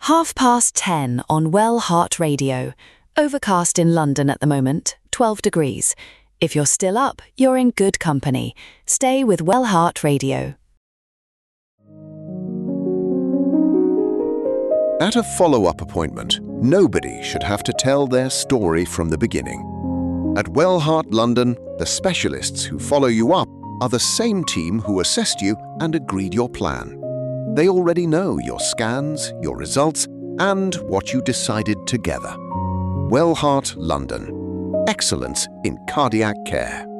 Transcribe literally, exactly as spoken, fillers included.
Half past ten on Well Heart Radio. Overcast in London at the moment, twelve degrees. If you're still up, you're in good company. Stay with Well Heart Radio. At a follow-up appointment, nobody should have to tell their story from the beginning. At Well Heart London, the specialists who follow you up are the same team who assessed you and agreed your plan. They already know your scans, your results, and what you decided together. Well Heart London. Excellence in cardiac care.